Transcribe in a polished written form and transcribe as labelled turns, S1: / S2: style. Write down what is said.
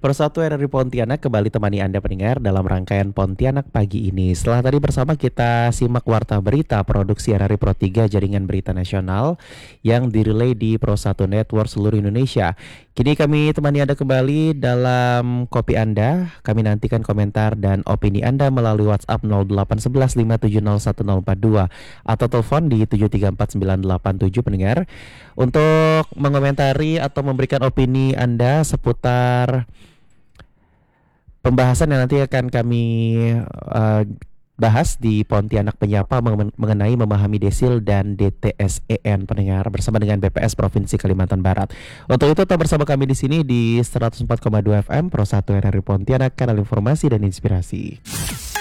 S1: Persatu RRI Pontianak kembali temani Anda pendengar dalam rangkaian Pontianak pagi ini. Setelah tadi bersama kita simak warta berita produksi RRI Pro 3 Jaringan Berita Nasional yang dirilai di Pro 1 Network seluruh Indonesia. Kini kami temani Anda kembali dalam kopi Anda. Kami nantikan komentar dan opini Anda melalui WhatsApp 0811 5701042 atau telepon di 7349887 pendengar untuk mengomentari atau memberikan opini Anda seputar pembahasan yang nanti akan kami bahas di Pontianak Penyapa mengenai memahami desil dan DTSEN pendengar bersama dengan BPS Provinsi Kalimantan Barat. Untuk itu tetap bersama kami di sini di 104,2 FM Pro 1 RRI Pontianak, kanal informasi dan inspirasi.